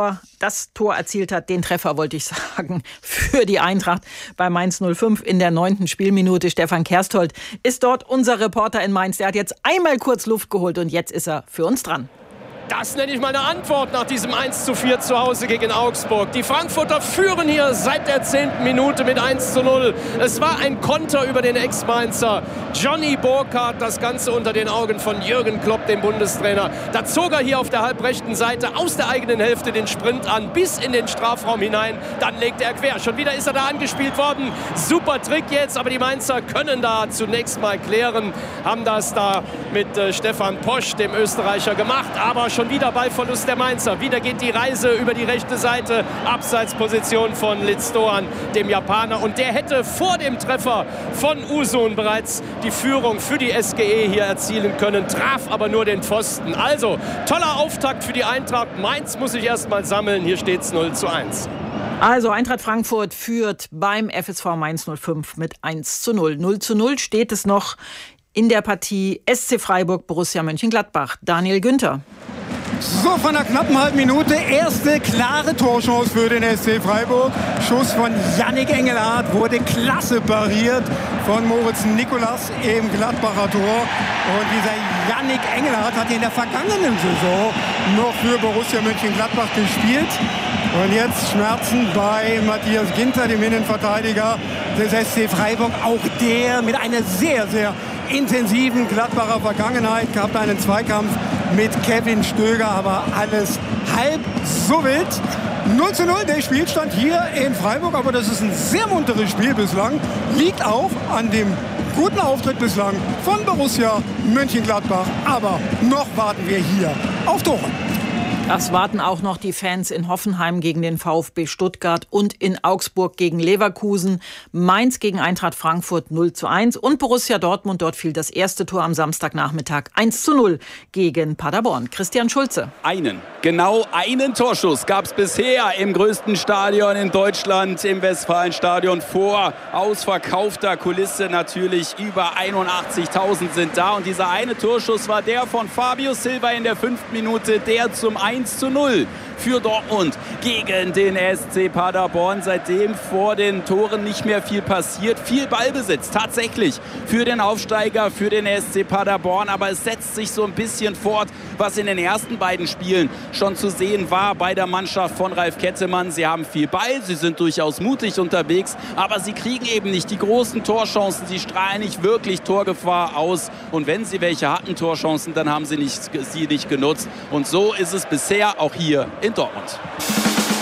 das Tor erzielt hat, den Treffer wollte ich sagen, für die Eintracht bei Mainz 05 in der 9. Spielminute. Stefan Kersthold ist dort unser Reporter in Mainz. Der hat jetzt einmal kurz Luft geholt und jetzt ist er für uns dran. Das nenne ich mal eine Antwort nach diesem 1:4 zu Hause gegen Augsburg. Die Frankfurter führen hier seit der 10. Minute mit 1:0. Es war ein Konter über den Ex-Mainzer Johnny Burkhardt. Das Ganze unter den Augen von Jürgen Klopp, dem Bundestrainer. Da zog er hier auf der halbrechten Seite aus der eigenen Hälfte den Sprint an, bis in den Strafraum hinein. Dann legte er quer. Schon wieder ist er da angespielt worden. Super Trick jetzt, aber die Mainzer können da zunächst mal klären. Haben das da mit Stefan Posch, dem Österreicher, gemacht. Aber schon wieder Ballverlust der Mainzer. Wieder geht die Reise über die rechte Seite. Abseitsposition von Litz-Doan, dem Japaner. Und der hätte vor dem Treffer von Usun bereits die Führung für die SGE hier erzielen können. Traf aber nur den Pfosten. Also, toller Auftakt für die Eintracht. Mainz muss sich erst mal sammeln. Hier steht es 0:1. Also Eintracht Frankfurt führt beim FSV Mainz 05 mit 1:0. 0:0 steht es noch in der Partie SC Freiburg Borussia Mönchengladbach. Daniel Günther. So, von einer knappen halben Minute erste klare Torchance für den SC Freiburg. Schuss von Yannick Engelhardt wurde klasse pariert von Moritz Nicolas im Gladbacher Tor. Und dieser Yannick Engelhardt hat in der vergangenen Saison noch für Borussia Mönchengladbach gespielt. Und jetzt Schmerzen bei Matthias Ginter, dem Innenverteidiger des SC Freiburg. Auch der mit einer sehr, sehr intensiven Gladbacher Vergangenheit, gehabt einen Zweikampf mit Kevin Stöger, aber alles halb so wild. 0:0 der Spielstand hier in Freiburg, aber das ist ein sehr munteres Spiel bislang. Liegt auch an dem guten Auftritt bislang von Borussia Mönchengladbach. Aber noch warten wir hier auf Tore. Das warten auch noch die Fans in Hoffenheim gegen den VfB Stuttgart und in Augsburg gegen Leverkusen. Mainz gegen Eintracht Frankfurt 0:1 und Borussia Dortmund. Dort fiel das erste Tor am Samstagnachmittag 1:0 gegen Paderborn. Christian Schulze. Genau einen Torschuss gab es bisher im größten Stadion in Deutschland, im Westfalenstadion, vor ausverkaufter Kulisse natürlich. Über 81.000 sind da und dieser eine Torschuss war der von Fabio Silva in der 5. Minute, der zum 1:0 für Dortmund gegen den SC Paderborn. Seitdem vor den Toren nicht mehr viel passiert. Viel Ballbesitz tatsächlich für den Aufsteiger, für den SC Paderborn. Aber es setzt sich so ein bisschen fort, was in den ersten beiden Spielen schon zu sehen war bei der Mannschaft von Ralf Kettemann. Sie haben viel Ball, sie sind durchaus mutig unterwegs, aber sie kriegen eben nicht die großen Torchancen. Sie strahlen nicht wirklich Torgefahr aus. Und wenn sie welche hatten, Torchancen, dann haben sie sie nicht genutzt. Und so ist es bisher auch hier in Dortmund.